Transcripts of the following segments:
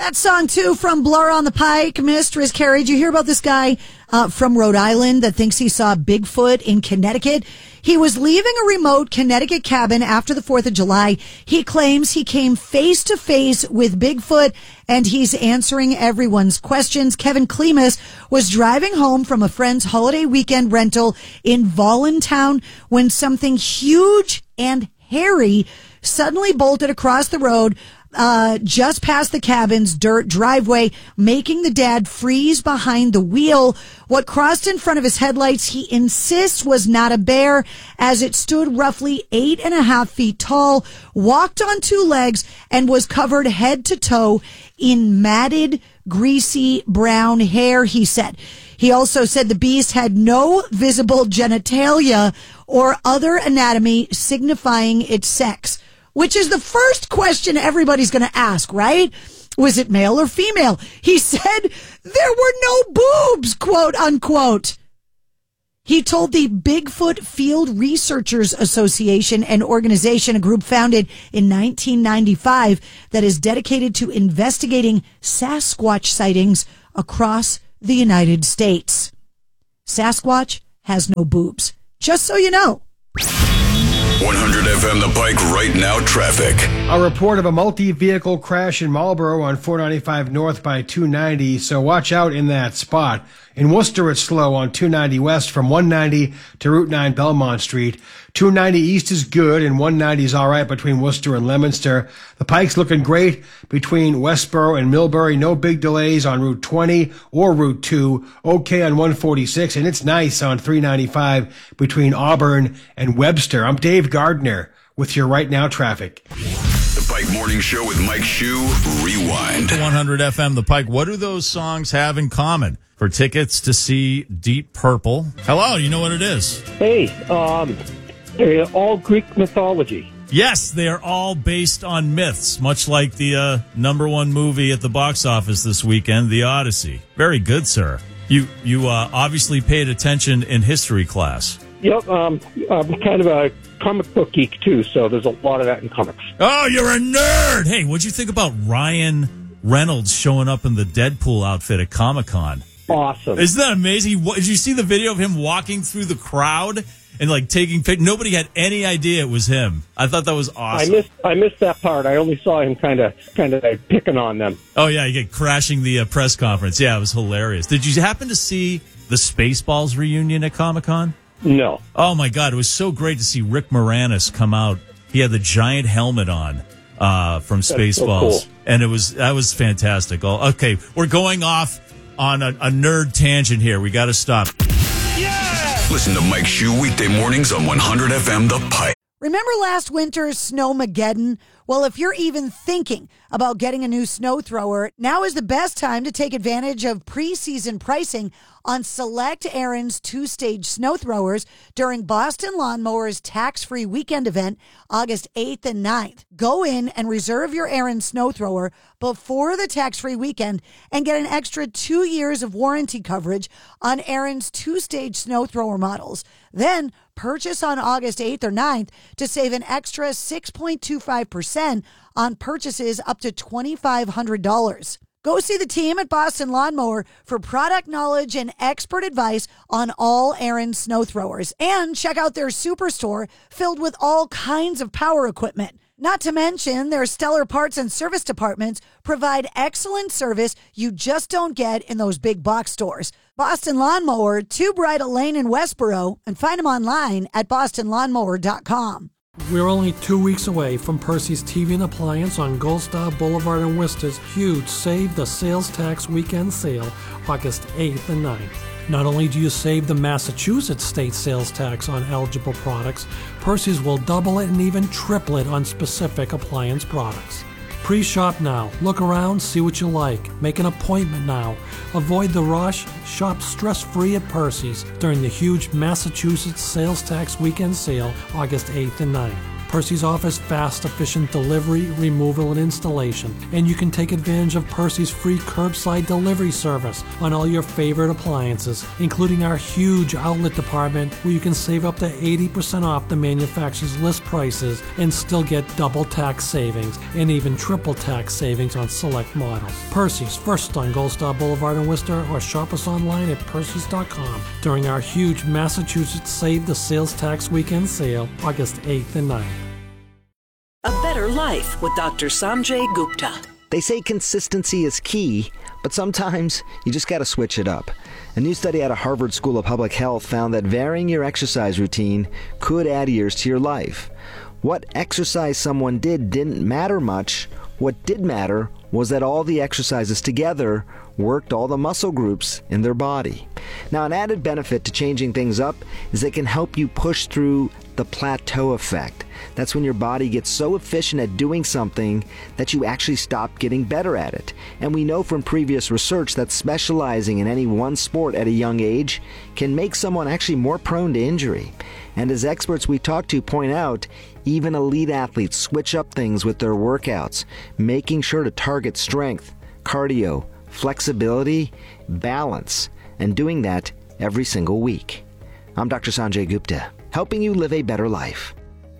That song, too, from Blur on the Pike, Mistress Carrie. Did you hear about this guy from Rhode Island that thinks he saw Bigfoot in Connecticut? He was leaving a remote Connecticut cabin after the 4th of July. He claims he came face to face with Bigfoot, and he's answering everyone's questions. Kevin Klemus was driving home from a friend's holiday weekend rental in Voluntown when something huge and hairy suddenly bolted across the road just past the cabin's dirt driveway, making the dad freeze behind the wheel. What crossed in front of his headlights, he insists, was not a bear, as it stood roughly 8.5 feet tall, walked on two legs, and was covered head to toe in matted, greasy brown hair, he said. He also said the beast had no visible genitalia or other anatomy signifying its sex. Which is the first question everybody's going to ask, right? Was it male or female? He said there were no boobs, quote unquote. He told the Bigfoot Field Researchers Association, an organization, a group founded in 1995 that is dedicated to investigating Sasquatch sightings across the United States. Sasquatch has no boobs, just so you know. 100 FM The Pike right now traffic. A report of a multi-vehicle crash in Marlborough on 495 north by 290, so watch out in that spot. In Worcester, it's slow on 290 west from 190 to Route 9 Belmont Street. 290 east is good, and 190 is all right between Worcester and Leominster. The Pike's looking great between Westboro and Millbury. No big delays on Route 20 or Route 2. Okay on 146, and it's nice on 395 between Auburn and Webster. I'm Dave Gardner with your Right Now traffic. The Pike Morning Show with Mike Shue, Rewind. 100 FM The Pike. What do those songs have in common? For tickets to see Deep Purple. Hello, you know what it is. Hey, they're all Greek mythology. Yes, they are all based on myths, much like the number one movie at the box office this weekend, The Odyssey. Very good, sir. You obviously paid attention in history class. Yep, I'm kind of a comic book geek, too, so there's a lot of that in comics. Oh, you're a nerd! Hey, what'd you think about Ryan Reynolds showing up in the Deadpool outfit at Comic-Con? Awesome. Isn't that amazing? Did you see the video of him walking through the crowd and like taking pictures? Nobody had any idea it was him. I thought that was awesome. I missed that part. I only saw him kind of picking on them. Oh yeah, you get crashing the press conference. Yeah, it was hilarious. Did you happen to see the Spaceballs reunion at Comic-Con? No. Oh my God, it was so great to see Rick Moranis come out. He had the giant helmet on from Spaceballs, so cool. And that was fantastic. Okay, we're going off on a nerd tangent here. We got to stop. Yeah! Listen to Mike Shue weekday mornings on 100 FM The Pike. Remember last winter's Snowmageddon? Well, if you're even thinking about getting a new snow thrower, now is the best time to take advantage of preseason pricing on select Ariens 2-stage snow throwers during Boston Lawnmower's tax-free weekend event, August 8th and 9th. Go in and reserve your Ariens snow thrower before the tax-free weekend and get an extra 2 years of warranty coverage on Ariens 2-stage snow thrower models. Then purchase on August 8th or 9th to save an extra 6.25% on purchases up to $2,500. Go see the team at Boston Lawnmower for product knowledge and expert advice on all Ariens snow throwers. And check out their superstore filled with all kinds of power equipment. Not to mention, their stellar parts and service departments provide excellent service you just don't get in those big box stores. Boston Lawnmower, 2 Bridle Lane in Westboro, and find them online at bostonlawnmower.com. We're only 2 weeks away from Percy's TV and Appliance on Gold Star Boulevard in Worcester's huge Save the Sales Tax Weekend Sale, August 8th and 9th. Not only do you save the Massachusetts state sales tax on eligible products, Percy's will double it and even triple it on specific appliance products. Pre-shop now. Look around, see what you like. Make an appointment now. Avoid the rush. Shop stress-free at Percy's during the huge Massachusetts Sales Tax Weekend Sale, August 8th and 9th. Percy's offers fast, efficient delivery, removal, and installation. And you can take advantage of Percy's free curbside delivery service on all your favorite appliances, including our huge outlet department where you can save up to 80% off the manufacturer's list prices and still get double tax savings and even triple tax savings on select models. Percy's, first on Gold Star Boulevard in Worcester, or shop us online at percys.com during our huge Massachusetts Save the Sales Tax Weekend Sale, August 8th and 9th. A Better Life with Dr. Sanjay Gupta. They say consistency is key, but sometimes you just gotta switch it up. A new study out of Harvard School of Public Health found that varying your exercise routine could add years to your life. What exercise someone did didn't matter much. What did matter was that all the exercises together worked all the muscle groups in their body. Now, an added benefit to changing things up is they can help you push through the plateau effect. That's when your body gets so efficient at doing something that you actually stop getting better at it. And we know from previous research that specializing in any one sport at a young age can make someone actually more prone to injury. And as experts we talk to point out, even elite athletes switch up things with their workouts, making sure to target strength, cardio, flexibility, balance, and doing that every single week. I'm Dr. Sanjay Gupta, helping you live a better life.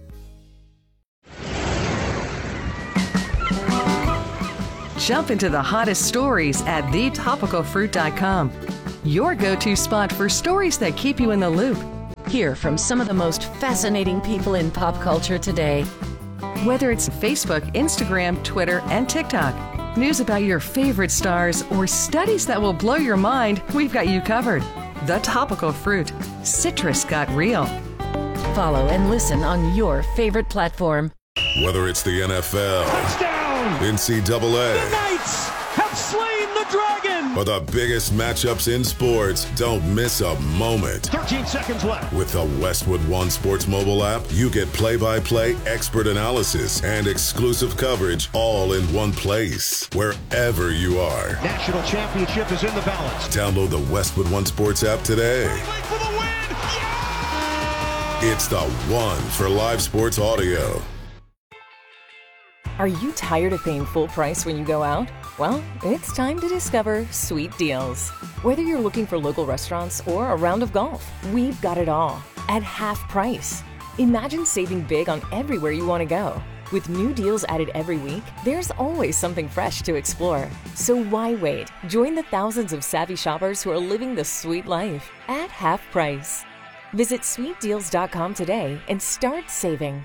Jump into the hottest stories at thetopicalfruit.com. Your go-to spot for stories that keep you in the loop. Hear from some of the most fascinating people in pop culture today. Whether it's Facebook, Instagram, Twitter, and TikTok, news about your favorite stars, or studies that will blow your mind, we've got you covered. The Topical Fruit. Citrus got real. Follow and listen on your favorite platform. Whether it's the NFL, touchdown, NCAA, the Knights have slain the dragon, or the biggest matchups in sports, don't miss a moment. 13 seconds left. With the Westwood One Sports mobile app, you get play-by-play expert analysis and exclusive coverage all in one place, wherever you are. National championship is in the balance. Download the Westwood One Sports app today. For the win. Yeah! It's the one for live sports audio. Are you tired of paying full price when you go out? Well, it's time to discover Sweet Deals. Whether you're looking for local restaurants or a round of golf, we've got it all at half price. Imagine saving big on everywhere you want to go. With new deals added every week, there's always something fresh to explore. So why wait? Join the thousands of savvy shoppers who are living the sweet life at half price. Visit sweetdeals.com today and start saving.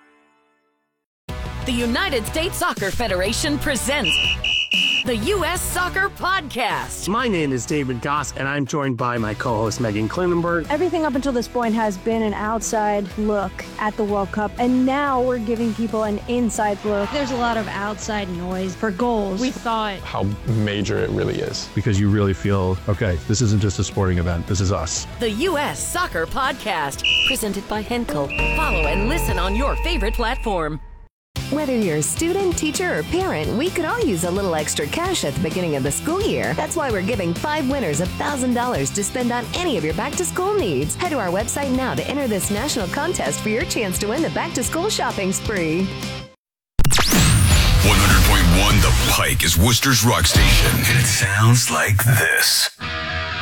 The United States Soccer Federation presents the U.S. Soccer Podcast. My name is David Goss, and I'm joined by my co-host Megan Klinenberg. Everything up until this point has been an outside look at the World Cup, and now we're giving people an inside look. There's a lot of outside noise for goals. We thought how major it really is. Because you really feel, okay, this isn't just a sporting event, this is us. The U.S. Soccer Podcast, presented by Henkel. Follow and listen on your favorite platform. Whether you're a student, teacher, or parent, we could all use a little extra cash at the beginning of the school year. That's why we're giving 5 winners $1,000 to spend on any of your back-to-school needs. Head to our website now to enter this national contest for your chance to win the back-to-school shopping spree. 100.1 The Pike is Worcester's rock station, and it sounds like this.